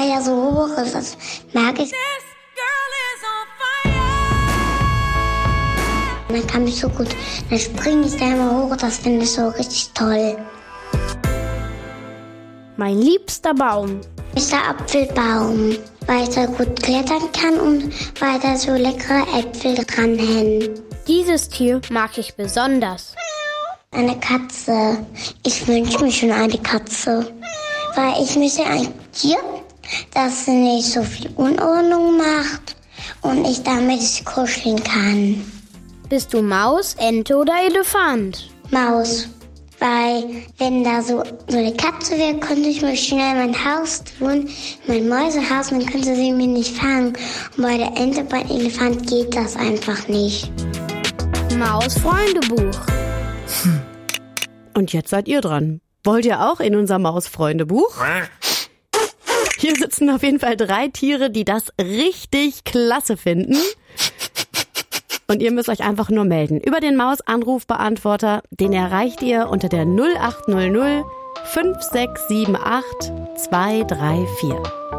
weil er so hoch ist. Das mag ich. Dann kann ich so gut, dann springe ich da immer hoch, das finde ich so richtig toll. Mein liebster Baum Ist der Apfelbaum, weil ich da gut klettern kann und weil da so leckere Äpfel dranhängen. Dieses Tier mag ich besonders. Eine Katze. Ich wünsche mir schon eine Katze. Weil ich möchte ein Tier, das nicht so viel Unordnung macht und ich damit kuscheln kann. Bist du Maus, Ente oder Elefant? Maus. Weil wenn da so eine Katze wäre, könnte ich mir schnell mein Haus tun, mein Mäusehaus, dann könnte sie mich nicht fangen. Und bei der Ente, bei Elefant geht das einfach nicht. Maus-Freundebuch. Und jetzt seid ihr dran. Wollt ihr auch in unser Maus-Freundebuch? Hier sitzen auf jeden Fall 3 Tiere, die das richtig klasse finden. Und ihr müsst euch einfach nur melden. Über den Maus-Anrufbeantworter, den erreicht ihr unter der 0800 5678 234.